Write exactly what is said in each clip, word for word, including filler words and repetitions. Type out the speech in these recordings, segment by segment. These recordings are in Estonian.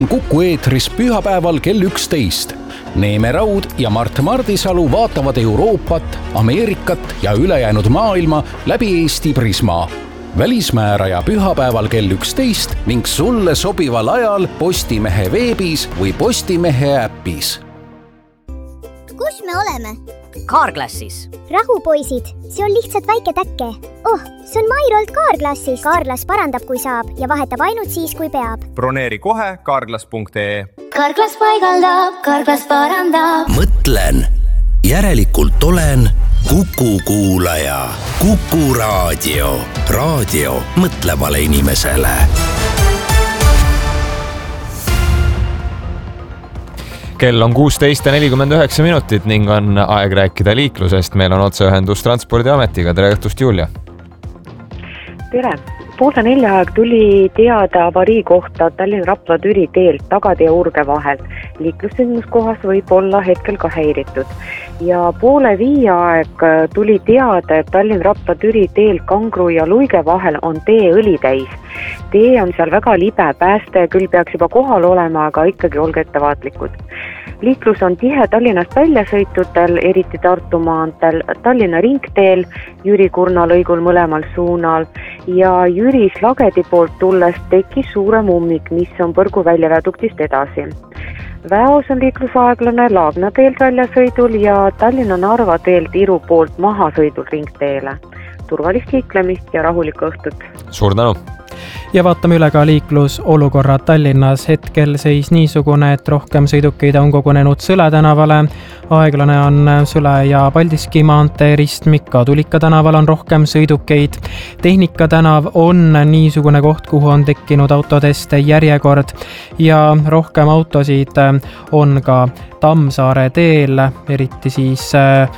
Kuku eetris pühapäeval kell üksteist. Neeme Raud ja Mart Mardisalu vaatavad Euroopat, Ameerikat ja ülejäänud maailma läbi Eesti prisma. Välismääraja pühapäeval kell üksteist ning sulle sobival ajal Postimehe veebis või Postimehe äppis. Kus me oleme? Kaarklassis. Rahupoisid, see on lihtsalt väike täkke. Oh, see on Mairolt Kaarklassis. Kaarklas parandab, kui saab ja vahetab ainult siis, kui peab. Broneeri kohe kaarklas punkt ee. Kaarklas paigaldab, Kaarklas parandab. Mõtlen, järelikult olen Kuku kuulaja. Kuku raadio. Raadio mõtlevale inimesele. Kell on kuusteist ja nelikümmend üheksa minutit ning on aeg rääkida liiklusest. Meil on otseühendus Transpordiametiga. Tere õhtust, Julia! Tere! Poole nelja aeg tuli teada avarii kohta Tallinn-Rapla-Türi teelt tagatee Urge vahel. Liiklussündmuskohas võib olla hetkel ka häiritud. Ja poole viie aeg tuli teada, et Tallinn-Rapla-Türi teel Kangru ja Luige vahel on tee õli täis. Tee on seal väga libe, pääste küll peaks juba kohal olema, aga ikkagi olge ettevaatlikud. Liiklus on tihe Tallinnast väljasõitutel, eriti Tartu maanteel, Tallinna ringteel, Jüri Kurna lõigul mõlemal suunal ja Jüris Lagedi poolt tulles tekkis suurem ummik, mis on Põrgu väljaviaduktist edasi. Väos on liiklusaeglane Laagna teelt väljasõidul ja Tallinna-Narva teelt Iru poolt mahasõidul ringteele. Turvalist liiklemist ja rahulikku õhtut. Suur tänu! Ja vaatame üle ka liiklusolukorra Tallinnas. Hetkel seis niisugune, et rohkem sõidukeid on kogunenud Sõle tänavale. Aeglane on Sõle ja Paldiski maantee ristmik, ka Tulika tänaval on rohkem sõidukeid. Tehnika tänav on niisugune koht, kuhu on tekkinud autodest järjekord ja rohkem autosid on ka Tammsaare teel, eriti siis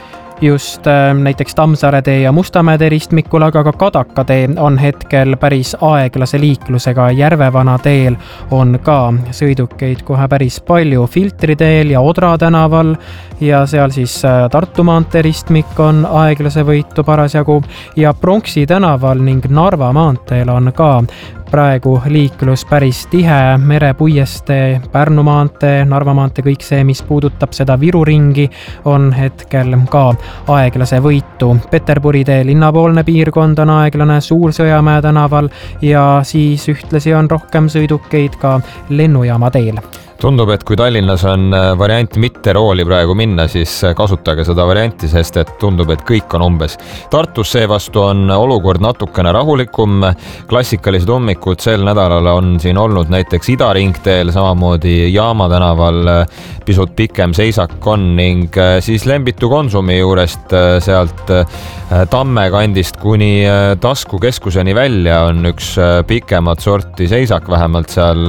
just näiteks Tammsaare tee ja Mustamäe ristmikul, aga ka Kadaka tee on hetkel päris aeglase liiklusega. Järvevana teel on ka sõidukeid kohe päris palju. Filtri teel ja Odra tänaval ja seal siis Tartu maantee ristmik on aeglase võitu parasjagu ja Pronksi tänaval ning Narva maanteel on ka praegu liiklus päris tihe. Merepuiestee, Pärnu maantee, Narva maantee, kõik see, mis puudutab seda Viru ringi, on hetkel ka aeglase võitu. Peterburi tee linnapoolne piirkond on aeglane Suur-Sõjamäe tänaval ja siis ühtlasi on rohkem sõidukeid ka Lennujaama teel. Tundub, et kui Tallinnas on variant mitte rooli praegu minna, siis kasutage seda varianti, sest et tundub, et kõik on umbes. Tartus seevastu on olukord natukene rahulikum. Klassikalised ummikud sel nädalal on siin olnud näiteks Idaringteel, samamoodi Jaama tänaval pisut pikem seisak on ning siis Lembitu Konsumi juurest sealt Tamme kandist kuni Tasku keskuseni välja on üks pikemat sorti seisak, vähemalt seal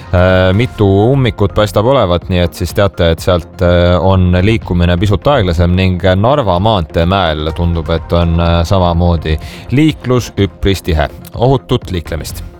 mitu ummikut paistab olevat, nii et siis teate, et sealt on liikumine pisut aeglasem ning Narva maantee mäel tundub, et on samamoodi liiklus üpris tihe. Ohutut liiklemist!